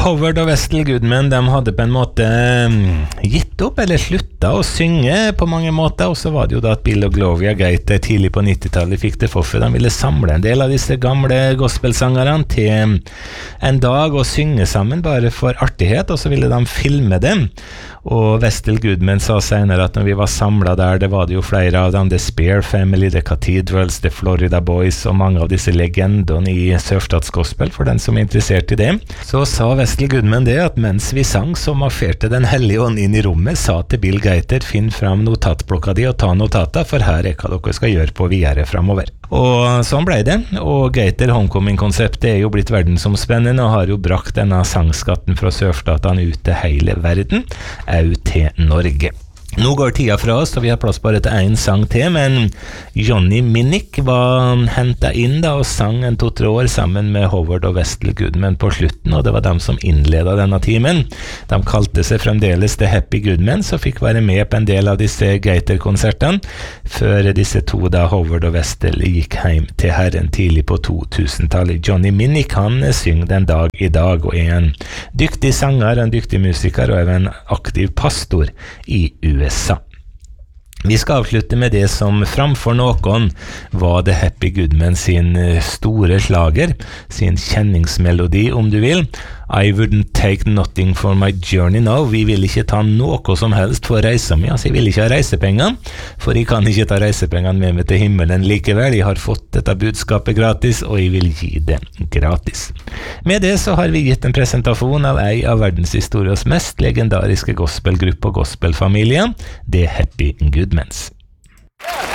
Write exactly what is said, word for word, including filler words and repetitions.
Howard og Westel Goodman, de hadde på en måte gitt opp, eller sluttet å synge på mange måter, og så var det jo da at Bill og Gloria Gaither tidlig på nittitallet fikk det for, for de ville samle en del av disse gamle gospelsangerne til en dag og synge sammen, bare for artighet, og så ville de filme dem. Og Westel Goodman sa senere at når vi var samlet der, det var det jo flere av dem, The Spear Family, The Cathedrals, The Florida Boys, og mange av disse legendene i sørstatsgospel, for den som er interessert i det. Så sa Westel Goodman det, at mens vi sang, så mafferte den hellige ånd inn i rommet, sa til Bill Gaither, finn fram notatblokka di og ta notater, for her er hva dere skal gjøre på videre fremover. Og sånn ble det, og Gaither Homecoming-konseptet er jo blitt verdensomspennende og har jo brakt denne sangskatten fra sørstatene ut til hele verden, au til Norge. Nå går tida fra oss, og vi har plass bare til en sang til, men Johnny Minnick var hentet inn da og sang en to-tre år sammen med Howard og Westel Goodman på slutten, og det var dem som innledet denne timen. De kalte seg fremdeles The Happy Goodmen, så fikk være med på en del av disse Gaither-konsertene, før disse to da, Howard og Westel, gikk hjem til Herren tidlig på to tusen-tallet. Johnny Minnick, han synger den dag i dag, og er en dyktig sanger, en dyktig musiker, og er en aktiv pastor i U S A. Vi skal avslutte med det som framfor noen var The Happy Goodmen sin store slager, sin kjenningsmelodi om du vil. I wouldn't take nothing for my journey now. Vi vil ikke ta noe som helst for reisa mi, altså jeg vil ikke ha reisepenger, for jeg kan ikke ta reisepengene med meg til himmelen likevel. Jeg har fått dette budskapet gratis, og jeg vil gi det gratis. Med det så har vi gitt en presentasjon av ei av verdenshistoriens mest legendariske gospelgruppe og gospelfamilie, The Happy Goodmens.